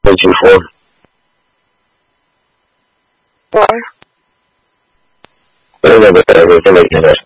那请说。 喂。 这个听得